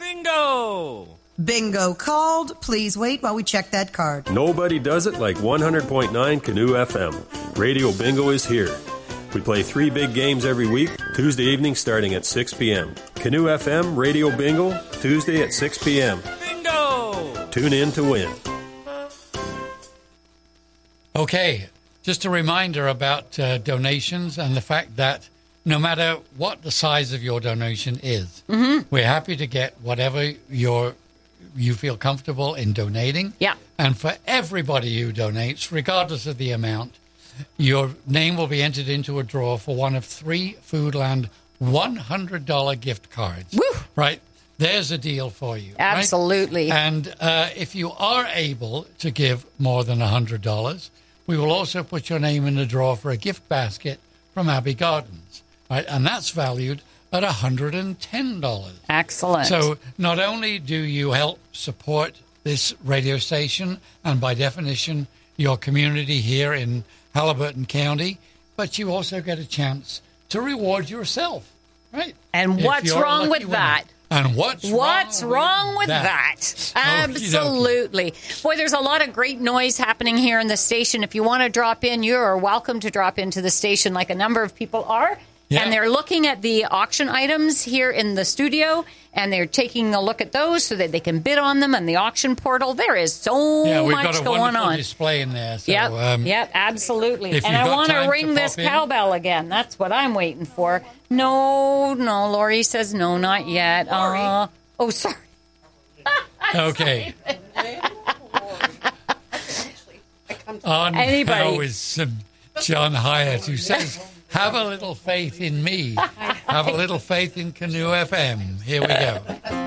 Bingo! Bingo called. Please wait while we check that card. Nobody does it like 100.9 Canoe FM. Radio Bingo is here. We play 3 big games every week, Tuesday evening starting at 6 p.m. Canoe FM Radio Bingo, Tuesday at 6 p.m. Bingo! Tune in to win. Okay, just a reminder about donations and the fact that no matter what the size of your donation is, we're happy to get whatever you feel comfortable in donating. Yeah. And for everybody who donates, regardless of the amount, your name will be entered into a draw for one of 3 Foodland $100 gift cards. Woo! Right? There's a deal for you. Absolutely. Right? And if you are able to give more than $100, we will also put your name in the draw for a gift basket from Abbey Gardens. Right? And that's valued at $110. Excellent. So not only do you help support this radio station and by definition your community here in Halliburton County, but you also get a chance to reward yourself, right? And what's wrong with that? And what's wrong with that? Absolutely. Boy, there's a lot of great noise happening here in the station. If you want to drop in, you are welcome to drop into the station like a number of people are. Yeah. And they're looking at the auction items here in the studio, and they're taking a look at those so that they can bid on them on the auction portal. There is so we've much got a going wonderful on. display in there. So, yep, absolutely. And I want to ring this cowbell again. That's what I'm waiting for. No, Lori says no, not yet. Oh, sorry. Okay. On now is John Hyatt, who says, have a little faith in me. Have a little faith in Canoe FM. Here we go.